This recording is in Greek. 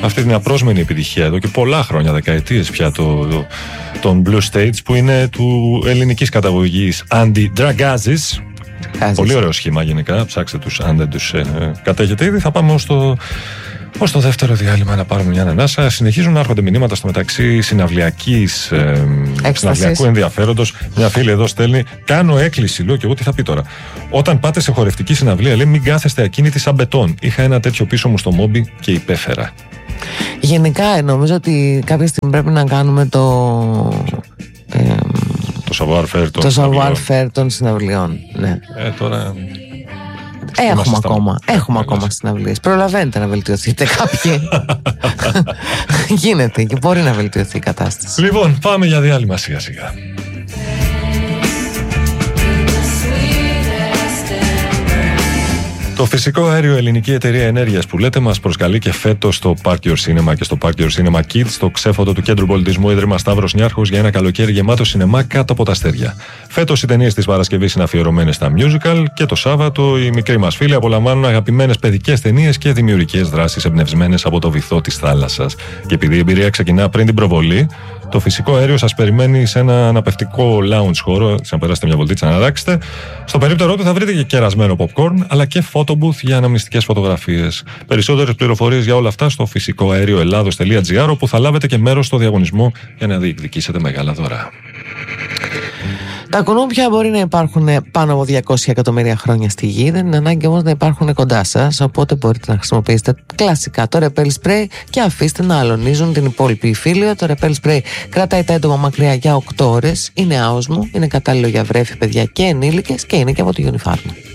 αυτή την απρόσμενη επιτυχία εδώ και πολλά χρόνια, δεκαετίες πια, των Blue States, που είναι του ελληνικής καταγωγής Andy Dragazis. Πολύ ωραίο σχήμα γενικά. Ψάξτε τους αν δεν τους κατέχετε ήδη. Θα πάμε ως το δεύτερο διάλειμμα να πάρουμε μια ανανάσα. Συνεχίζουν να έρχονται μηνύματα στο μεταξύ συναυλιακού ενδιαφέροντος. Μια φίλη εδώ στέλνει: κάνω έκκληση, λέω και εγώ τι θα πει τώρα. Όταν πάτε σε χορευτική συναυλία, λέει, μην κάθεστε ακίνητοι σαν μπετόν. Είχα ένα τέτοιο πίσω μου στο Μόμπι και υπέφερα. Γενικά νομίζω ότι κάποια στιγμή πρέπει να κάνουμε το savoir-faire των συναυλιών. Ναι. Τώρα... Έχουμε ακόμα συναυλίες. Προλαβαίνετε να βελτιωθείτε κάποιοι. Γίνεται και μπορεί να βελτιωθεί η κατάσταση. Λοιπόν, πάμε για διάλειμμα σιγά σιγά. Το φυσικό αέριο ελληνική εταιρεία ενέργειας που λέτε μας προσκαλεί και φέτος στο Park Your Cinema και στο Park Your Cinema Kids, στο ξέφωτο του Κέντρου Πολιτισμού Ίδρυμα Σταύρος Νιάρχος, για ένα καλοκαίρι γεμάτο σινεμά κάτω από τα αστέρια. Φέτος οι ταινίες της Παρασκευής είναι αφιερωμένες στα musical και το Σάββατο οι μικροί μας φίλοι απολαμβάνουν αγαπημένες παιδικές ταινίες και δημιουργικές δράσεις εμπνευσμένες από το βυθό της θάλασσας. Και επειδή η εμπειρία ξεκινά πριν την προβολή, το φυσικό αέριο σας περιμένει σε ένα αναπευτικό lounge χώρο, να περάσετε μια βολτίτσα να αλλάξετε. Στο περίπτερό του θα βρείτε και κερασμένο popcorn, αλλά και photo booth για αναμνηστικές φωτογραφίες. Περισσότερες πληροφορίες για όλα αυτά στο φυσικοαερioελλάδος.gr, όπου θα λάβετε και μέρος στο διαγωνισμό για να διεκδικήσετε μεγάλα δώρα. Τα κουνούπια μπορεί να υπάρχουν πάνω από 200 εκατομμύρια χρόνια στη γη, δεν είναι ανάγκη όμως να υπάρχουν κοντά σας, οπότε μπορείτε να χρησιμοποιήσετε κλασικά το Repel Spray και αφήστε να αλωνίζουν την υπόλοιπη υφήλιο. Το Repel Spray κρατάει τα έντομα μακριά για 8 ώρες, είναι άοσμο, είναι κατάλληλο για βρέφη, παιδιά και ενήλικες και είναι και από τη Unifarm.